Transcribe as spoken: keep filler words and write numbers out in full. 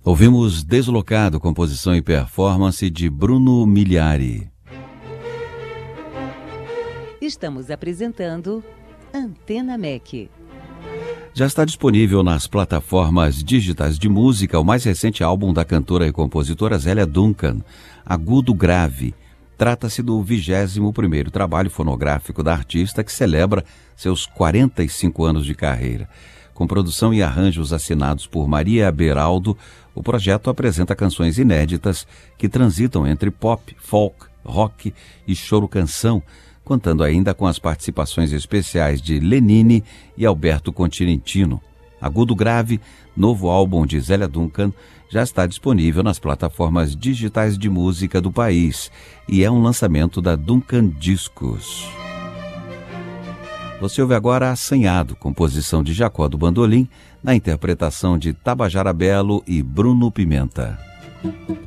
Ouvimos Deslocado, composição e performance de Bruno Migliari. Estamos apresentando Antena M E C. Já está disponível nas plataformas digitais de música o mais recente álbum da cantora e compositora Zélia Duncan, Agudo Grave. Trata-se do vigésimo primeiro trabalho fonográfico da artista, que celebra seus quarenta e cinco anos de carreira. Com produção e arranjos assinados por Maria Beraldo, o projeto apresenta canções inéditas que transitam entre pop, folk, rock e choro-canção, contando ainda com as participações especiais de Lenine e Alberto Continentino. Agudo Grave, novo álbum de Zélia Duncan, já está disponível nas plataformas digitais de música do país e é um lançamento da Duncan Discos. Você ouve agora Assanhado, composição de Jacó do Bandolim, na interpretação de Tabajara Belo e Bruno Pimenta.